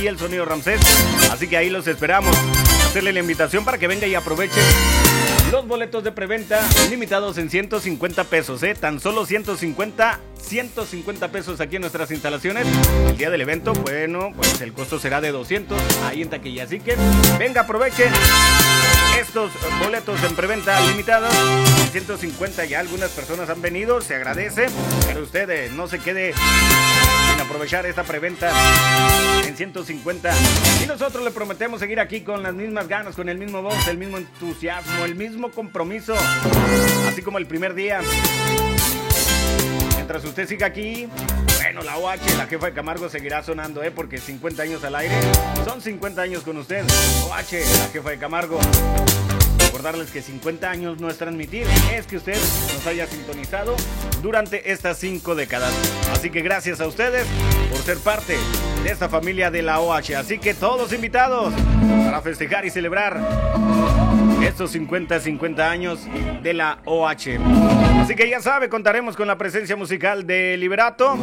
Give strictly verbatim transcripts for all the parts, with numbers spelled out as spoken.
y el Sonido Ramsés. Así que ahí los esperamos. Hacerle la invitación para que venga y aproveche los boletos de preventa limitados en ciento cincuenta pesos, ¿eh? Tan solo ciento cincuenta, ciento cincuenta pesos aquí en nuestras instalaciones. El día del evento, bueno, pues el costo será de doscientos ahí en taquilla. Así que venga, aprovechen estos boletos en preventa limitados. ciento cincuenta, ya algunas personas han venido, se agradece, pero usted eh, no se quede sin aprovechar esta preventa en ciento cincuenta. Y nosotros le prometemos seguir aquí con las mismas ganas, con el mismo voz, el mismo entusiasmo, el mismo compromiso, así como el primer día. Mientras usted siga aquí, bueno, la O H, la jefa de Camargo, seguirá sonando, ¿eh? Porque cincuenta años al aire son cincuenta años con usted. O H, la jefa de Camargo. Recordarles que cincuenta años no es transmitir, es que usted nos haya sintonizado durante estas cinco décadas. Así que gracias a ustedes por ser parte de esta familia de la O H. Así que todos invitados para festejar y celebrar estos cincuenta, cincuenta años de la O H. Así que ya sabe, contaremos con la presencia musical de Liberato,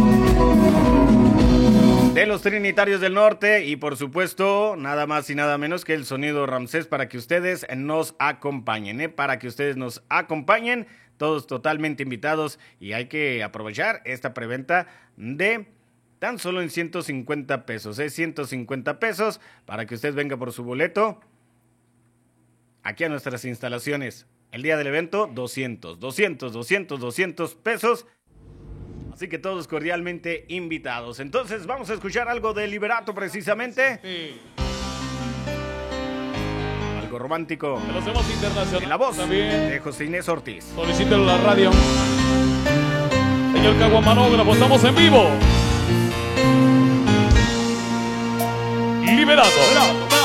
de los Trinitarios del Norte y por supuesto nada más y nada menos que el Sonido Ramsés para que ustedes nos acompañen, ¿eh? Para que ustedes nos acompañen, todos totalmente invitados y hay que aprovechar esta preventa de tan solo en ciento cincuenta pesos, ¿eh? ciento cincuenta pesos para que usted venga por su boleto aquí a nuestras instalaciones. El día del evento, doscientos, doscientos, doscientos, doscientos pesos. Así que todos cordialmente invitados. Entonces vamos a escuchar algo de Liberato precisamente. Sí. Algo romántico. De los temas internacionales. En la voz también de José Inés Ortiz. Solicítelo en la radio. Señor Caguamanógrafo, estamos en vivo. Liberato. Liberato.